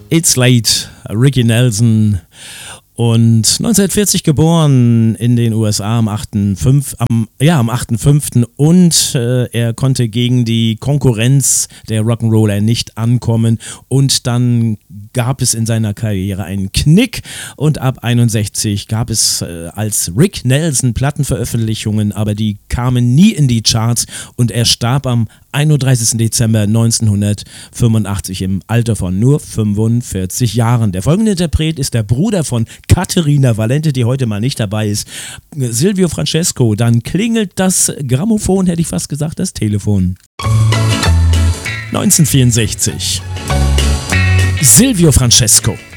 It's Late, Ricky Nelson. Und 1940 geboren in den USA am 8.5. Und er konnte gegen die Konkurrenz der Rock'n'Roller nicht ankommen. Und dann gab es in seiner Karriere einen Knick. Und ab 61 gab es als Rick Nelson Plattenveröffentlichungen, aber die kamen nie in die Charts. Und er starb am 31. Dezember 1985 im Alter von nur 45 Jahren. Der folgende Interpret ist der Bruder von Caterina Valente, die heute mal nicht dabei ist, Silvio Francesco. Dann klingelt das Grammophon, hätte ich fast gesagt, das Telefon. 1964. Silvio Francesco.